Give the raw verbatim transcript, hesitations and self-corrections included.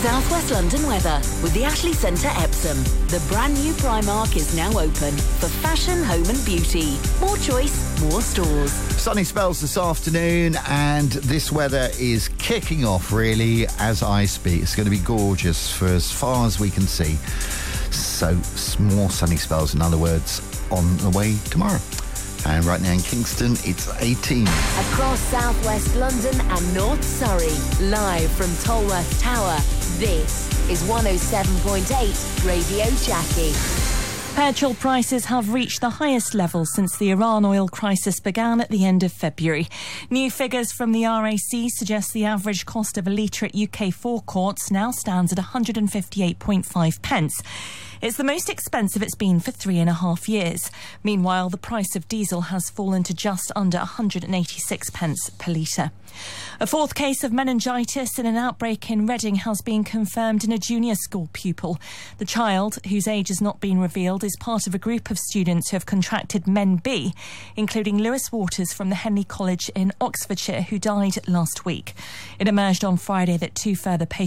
South West London weather with the Ashley Centre Epsom. The brand new Primark is now open for fashion, home and beauty. More choice, more stores. Sunny spells this afternoon, and this weather is kicking off really as I speak. It's going to be gorgeous for as far as we can see. So more sunny spells, in other words, on the way tomorrow. And right now in Kingston, it's eighteen. Across South West London and North Surrey, live from Tolworth Tower, this is one oh seven point eight Radio Jackie. Petrol prices have reached the highest level since the Iran oil crisis began at the end of February. New figures from the R A C suggest the average cost of a litre at U K forecourts now stands at one hundred fifty-eight point five pence. It's the most expensive it's been for three and a half years. Meanwhile, the price of diesel has fallen to just under one hundred eighty-six pence per litre. A fourth case of meningitis in an outbreak in Reading has been confirmed in a junior school pupil. The child, whose age has not been revealed, is part of a group of students who have contracted Men B, including Lewis Waters from the Henley College in Oxfordshire, who died last week. It emerged on Friday that two further patients